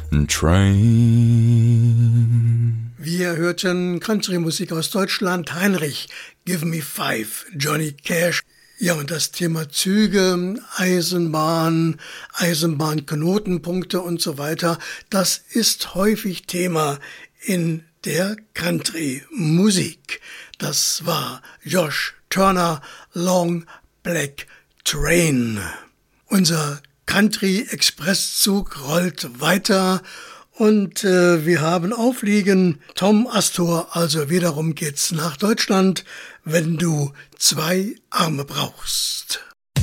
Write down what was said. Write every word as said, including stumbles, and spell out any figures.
Train. Wir hörten Country-Musik aus Deutschland. Heinrich, Give Me Five, Johnny Cash. Ja, und das Thema Züge, Eisenbahn, Eisenbahnknotenpunkte und so weiter, das ist häufig Thema in der Country-Musik. Das war Josh Turner, Long Black Train. Unser Country-Expresszug rollt weiter und äh, wir haben aufliegen Tom Astor, also wiederum geht's nach Deutschland, wenn du zwei Arme brauchst.